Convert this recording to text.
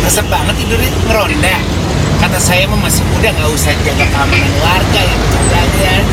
resep banget tidurnya, ngeronda. Kata saya mah masih muda, nggak usah jaga keamanan warga ya, kalian.